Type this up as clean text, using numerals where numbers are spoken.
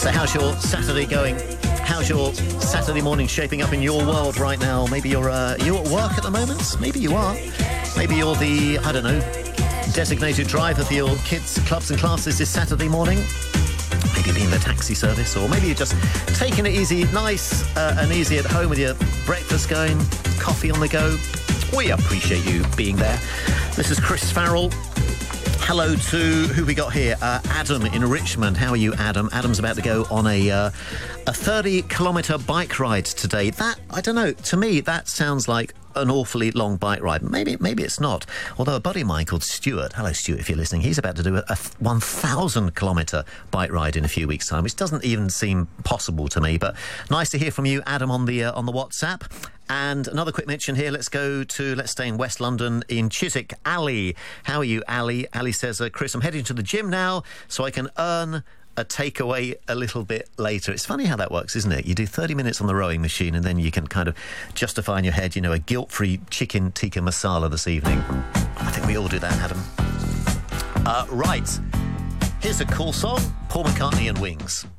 So how's your Saturday going? How's your Saturday morning shaping up in your world right now? Maybe you're at work at the moment? Maybe you are. Maybe you're the, I don't know, designated driver for your kids' clubs and classes this Saturday morning. Maybe being the taxi service, or maybe you're just taking it easy, nice and easy at home with your breakfast going, coffee on the go. We appreciate you being there. This is Chris Farrell. Hello to who we got here? Adam in Richmond. How are you, Adam? Adam's about to go on a 30-kilometre bike ride today. That, I don't know, to me, that sounds like an awfully long bike ride. Maybe it's not. Although a buddy of mine called Stuart, hello Stuart if you're listening, he's about to do a 1,000-kilometre bike ride in a few weeks' time, which doesn't even seem possible to me. But nice to hear from you, Adam, on the WhatsApp. And another quick mention here, let's stay in West London in Chiswick. Ali, how are you, Ali? Ali says, Chris, I'm heading to the gym now so I can earn a takeaway a little bit later. It's funny how that works, isn't it? You do 30 minutes on the rowing machine and then you can kind of justify in your head, you know, a guilt-free chicken tikka masala this evening. I think we all do that, Adam. Right. Here's a cool song, Paul McCartney and Wings.